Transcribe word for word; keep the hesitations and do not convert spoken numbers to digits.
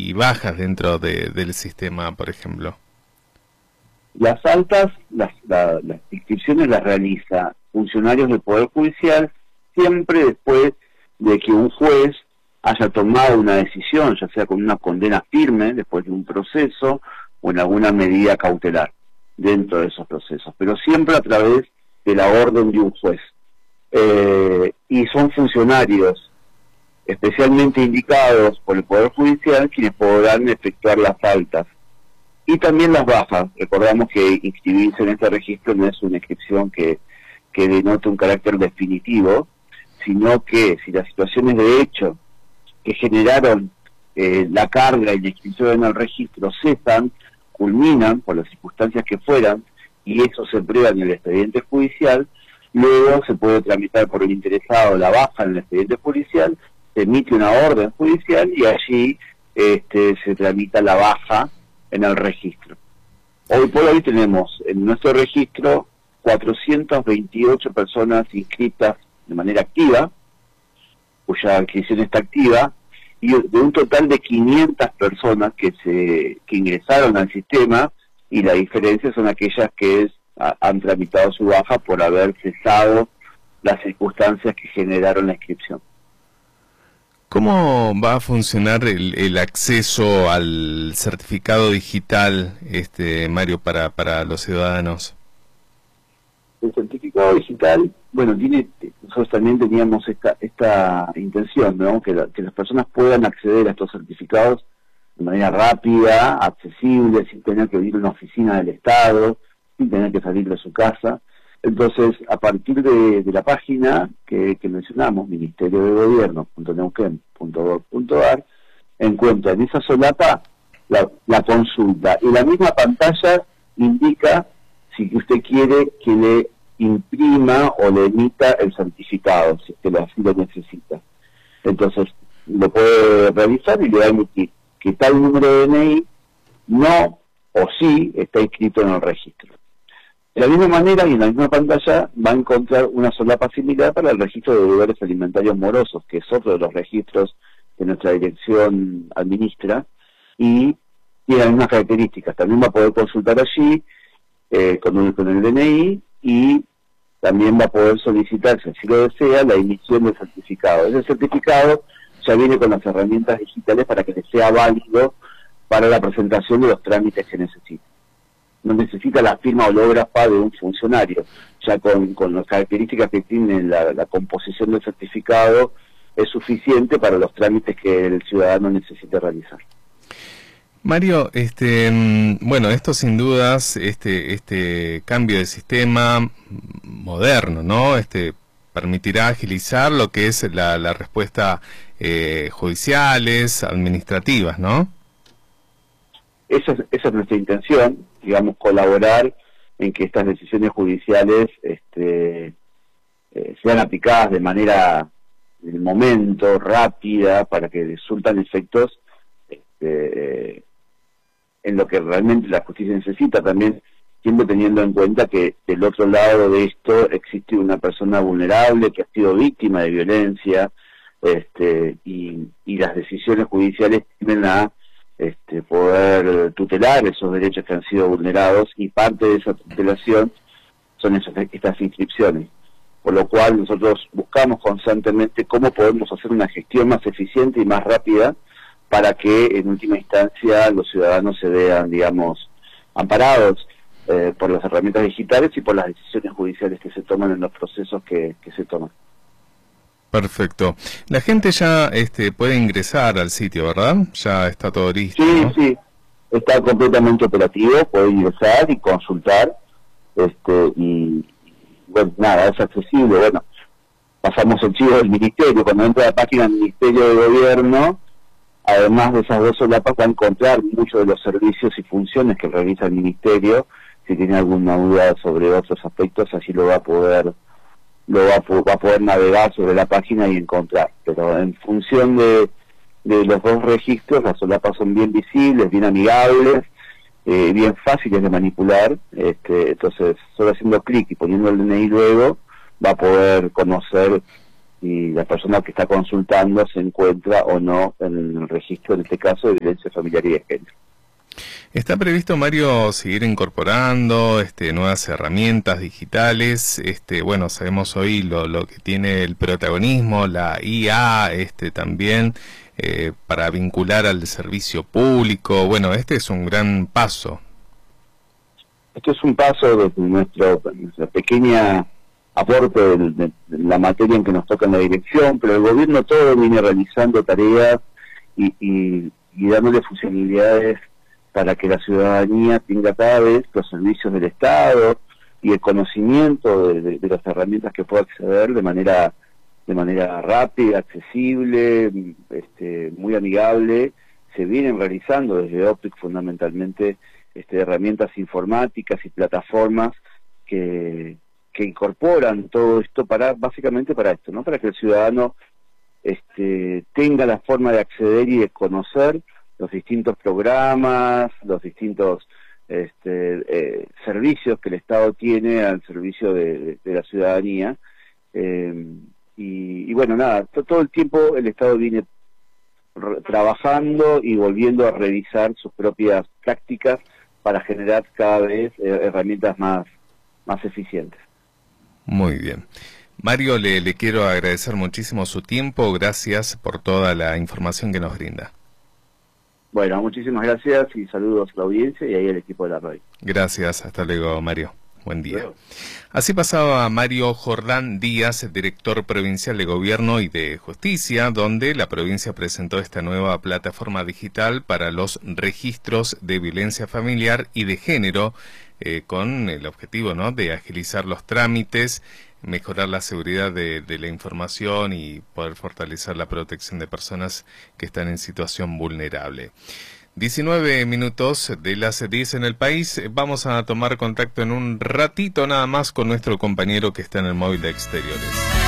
y bajas dentro de, del sistema, por ejemplo? Las altas, las, la, las inscripciones las realiza funcionarios del Poder Judicial siempre después de que un juez haya tomado una decisión, ya sea con una condena firme, después de un proceso, o en alguna medida cautelar dentro de esos procesos, pero siempre a través de la orden de un juez. Eh, y son funcionarios especialmente indicados por el Poder Judicial quienes podrán efectuar las altas y también las bajas. Recordamos que inscribirse en este registro no es una inscripción que, que denote un carácter definitivo, sino que si las situaciones de hecho que generaron eh, la carga y la inscripción en el registro cesan, culminan por las circunstancias que fueran, y eso se prueba en el expediente judicial, luego se puede tramitar por el interesado la baja en el expediente judicial, se emite una orden judicial y allí este, se tramita la baja en el registro. Hoy por hoy tenemos en nuestro registro cuatrocientas veintiocho personas inscritas de manera activa, cuya inscripción está activa, y de un total de quinientas personas que se que ingresaron al sistema, y la diferencia son aquellas que es, a, han tramitado su baja por haber cesado las circunstancias que generaron la inscripción. ¿Cómo va a funcionar el, el acceso al certificado digital, este Mario, para, para los ciudadanos? El certificado digital, bueno, tiene, nosotros también teníamos esta esta intención, ¿no? Que, la, que las personas puedan acceder a estos certificados de manera rápida, accesible, sin tener que ir a una oficina del Estado, sin tener que salir de su casa. Entonces, a partir de, de la página que, que mencionamos, ministerio de gobierno punto neuquén punto gov punto ar, encuentra en esa solapa la, la consulta, y la misma pantalla indica si usted quiere que le imprima o le emita el certificado, si es que así lo necesita. Entonces, lo puede revisar y le va a emitir que tal número de D N I no o sí está inscrito en el registro. De la misma manera y en la misma pantalla va a encontrar una solapa similar para el registro de deudores alimentarios morosos, que es otro de los registros que nuestra dirección administra, y tiene las mismas características. También va a poder consultar allí eh, con, un, con el D N I, y también va a poder solicitar, si así lo desea, la emisión del certificado. Ese certificado ya viene con las herramientas digitales para que le sea válido para la presentación de los trámites que necesita. No necesita la firma hológrafa de un funcionario, ya con, con las características que tiene la, la composición del certificado es suficiente para los trámites que el ciudadano necesite realizar. Mario, este, bueno, esto sin dudas, este, este cambio de sistema moderno, ¿no? Este permitirá agilizar lo que es la, la respuesta eh, judiciales, administrativas, ¿no? Esa es, esa es nuestra intención, digamos, colaborar en que estas decisiones judiciales este, eh, sean aplicadas de manera, en el momento, rápida, para que resultan efectos este, en lo que realmente la justicia necesita, también siempre teniendo en cuenta que del otro lado de esto existe una persona vulnerable que ha sido víctima de violencia, este, y, y las decisiones judiciales tienden a Este, poder tutelar esos derechos que han sido vulnerados, y parte de esa tutelación son esas, estas inscripciones, por lo cual nosotros buscamos constantemente cómo podemos hacer una gestión más eficiente y más rápida para que en última instancia los ciudadanos se vean, digamos, amparados eh, por las herramientas digitales y por las decisiones judiciales que se toman en los procesos que, que se toman. Perfecto. La gente ya este, puede ingresar al sitio, ¿verdad? Ya está todo listo, Sí, ¿no? sí, está completamente operativo, puede ingresar y consultar, este y, bueno, nada, es accesible. Bueno, pasamos el chivo del ministerio, cuando entra a la página del Ministerio de Gobierno, además de esas dos solapas va a encontrar muchos de los servicios y funciones que realiza el ministerio. Si tiene alguna duda sobre otros aspectos, así lo va a poder lo va a, va a poder navegar sobre la página y encontrar, pero en función de, de los dos registros, las solapas son bien visibles, bien amigables, eh, bien fáciles de manipular, este, entonces solo haciendo clic y poniendo el D N I luego va a poder conocer si la persona que está consultando se encuentra o no en el registro, en este caso, de violencia familiar y de género. ¿Está previsto, Mario, seguir incorporando este, nuevas herramientas digitales? Este, bueno, sabemos hoy lo, lo que tiene el protagonismo, la I A, este, también, eh, para vincular al servicio público. Bueno, este es un gran paso. Esto es un paso de nuestro, nuestra pequeña aporte de, de, de la materia en que nos toca en la dirección, pero el gobierno todo viene realizando tareas y, y, y dándole funcionalidades para que la ciudadanía tenga cada vez los servicios del Estado y el conocimiento de, de, de las herramientas que pueda acceder de manera de manera rápida, accesible, este, muy amigable. Se vienen realizando desde OPIC fundamentalmente este, herramientas informáticas y plataformas que, que incorporan todo esto para básicamente para esto, ¿no? Para que el ciudadano este, tenga la forma de acceder y de conocer los distintos programas, los distintos este, eh, servicios que el Estado tiene al servicio de, de, de la ciudadanía. Eh, y, y bueno, nada, todo el tiempo el Estado viene trabajando y volviendo a revisar sus propias prácticas para generar cada vez eh, herramientas más, más eficientes. Muy bien. Mario, le, le quiero agradecer muchísimo su tiempo, gracias por toda la información que nos brinda. Bueno, muchísimas gracias y saludos a la audiencia y ahí al equipo de la radio. Gracias, hasta luego, Mario. Buen día. Luego. Así pasaba Mario Jordán Díaz, director provincial de Gobierno y de Justicia, donde la provincia presentó esta nueva plataforma digital para los registros de violencia familiar y de género, eh, con el objetivo, ¿no?, de agilizar los trámites, mejorar la seguridad de, de la información y poder fortalecer la protección de personas que están en situación vulnerable. diecinueve minutos de las diez en el país. Vamos a tomar contacto en un ratito nada más con nuestro compañero que está en el móvil de Exteriores.